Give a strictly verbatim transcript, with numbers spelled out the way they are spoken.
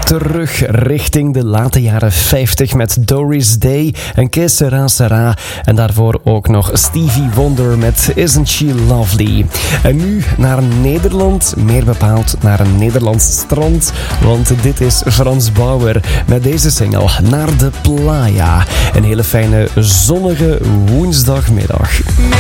terug richting de late jaren vijftig met Doris Day en Que Sera Sera. En daarvoor ook nog Stevie Wonder met Isn't She Lovely. En nu naar Nederland, meer bepaald naar een Nederlands strand. Want dit is Frans Bauer met deze single Naar de Playa. Een hele fijne zonnige woensdagmiddag.